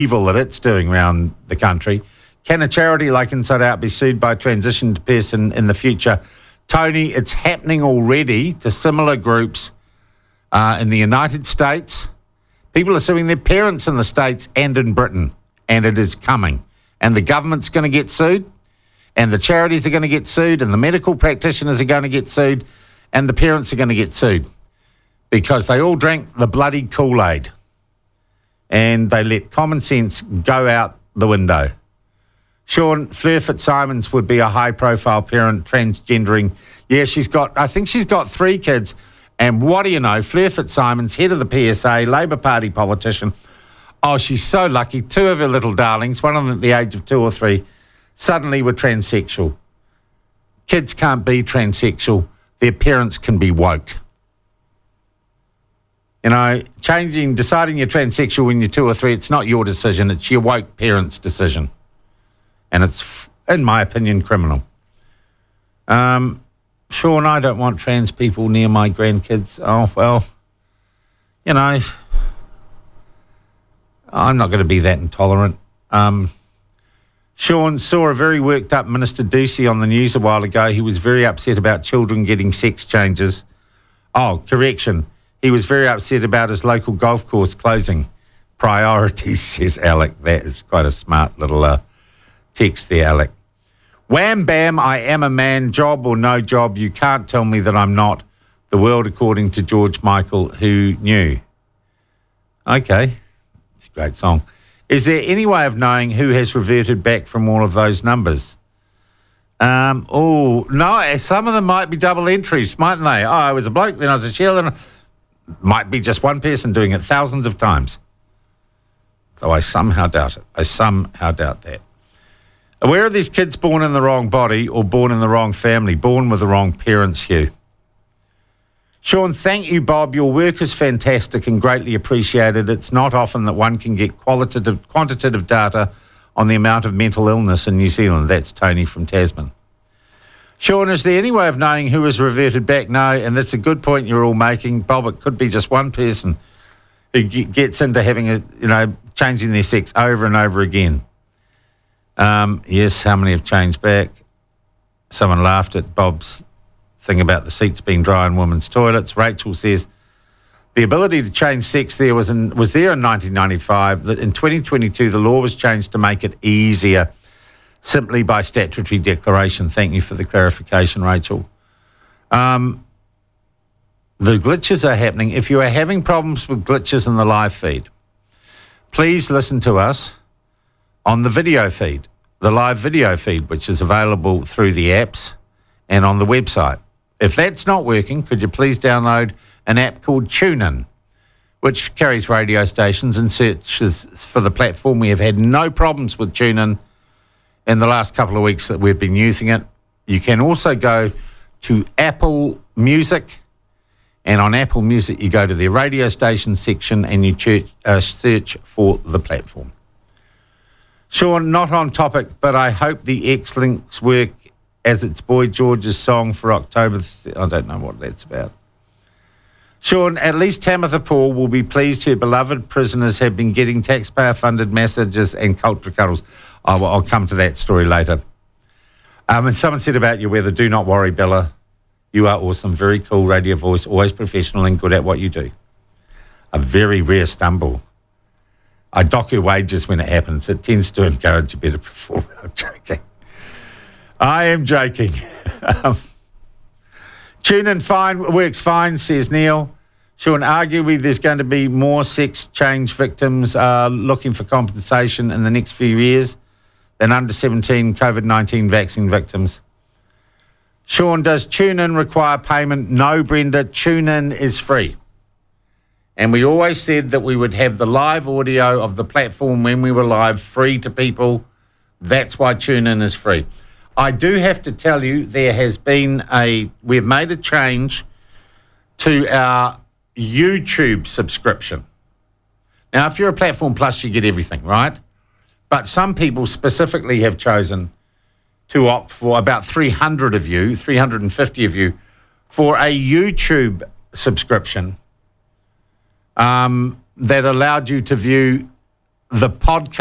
evil that it's doing around the country. Can a charity like Inside Out be sued by a transitioned person in the future? Tony, it's happening already to similar groups in the United States. People are suing their parents in the States and in Britain, and it is coming. And the government's going to get sued, and the charities are going to get sued, and the medical practitioners are going to get sued, and the parents are going to get sued because they all drank the bloody Kool-Aid and they let common sense go out the window. Sean, Fleur Fitzsimons would be a high-profile parent transgendering. Yeah, I think she's got 3 kids. And what do you know? Fleur Fitzsimons, head of the PSA, Labour Party politician. Oh, she's so lucky. 2 of her little darlings, one of them at the age of 2 or 3, suddenly were transsexual. Kids can't be transsexual. Their parents can be woke. You know, deciding you're transsexual when you're 2 or 3, it's not your decision. It's your woke parents' decision. And it's, in my opinion, criminal. Sean, I don't want trans people near my grandkids. Oh, well, you know, I'm not going to be that intolerant. Sean saw a very worked up Minister Ducey on the news a while ago. He was very upset about children getting sex changes. Oh, correction. He was very upset about his local golf course closing. Priorities, says Alec. That is quite a smart little text there, Alec. Wham, bam, I am a man, job or no job. You can't tell me that I'm not. The world according to George Michael, who knew. Okay, it's a great song. Is there any way of knowing who has reverted back from all of those numbers? No, some of them might be double entries, mightn't they? Oh, I was a bloke, then I was a cheerleader. Might be just one person doing it thousands of times. Though I somehow doubt it. I somehow doubt that. Where are these kids born in the wrong body or born in the wrong family, born with the wrong parents, Hugh? Sean, thank you, Bob. Your work is fantastic and greatly appreciated. It's not often that one can get quantitative data on the amount of mental illness in New Zealand. That's Tony from Tasman. Sean, is there any way of knowing who has reverted back? No, and that's a good point you're all making. Bob, it could be just one person who gets into having changing their sex over and over again. Yes, how many have changed back? Someone laughed at Bob's thing about the seats being dry in women's toilets. Rachel says the ability to change sex there was there in 1995. That in 2022 the law was changed to make it easier, simply by statutory declaration. Thank you for the clarification, Rachel. The glitches are happening. If you are having problems with glitches in the live feed, please listen to us on the video feed, the live video feed, which is available through the apps and on the website. If that's not working, could you please download an app called TuneIn, which carries radio stations and searches for the platform. We have had no problems with TuneIn in the last couple of weeks that we've been using it. You can also go to Apple Music, and on Apple Music you go to the radio station section and you search for the platform. Sean, not on topic, but I hope the X-Links work as it's Boy George's song for October. I don't know what that's about. Sean, at least Tamitha Paul will be pleased her beloved prisoners have been getting taxpayer-funded massages and culture cuddles. I'll come to that story later. And someone said about your weather, do not worry, Bella. You are awesome, very cool radio voice, always professional and good at what you do. A very rare stumble. I dock your wages when it happens. It tends to encourage you better perform. I'm joking. I am joking. Tune in fine, works fine, says Neil. Sean, arguably there's going to be more sex change victims looking for compensation in the next few years than under 17 COVID-19 vaccine victims. Sean, does TuneIn require payment? No, Brenda. TuneIn is free. And we always said that we would have the live audio of the platform when we were live free to people. That's why TuneIn is free. I do have to tell you, we've made a change to our YouTube subscription. Now, if you're a Platform Plus, you get everything, right? But some people specifically have chosen to opt for, about 350 of you, for a YouTube subscription that allowed you to view the podcast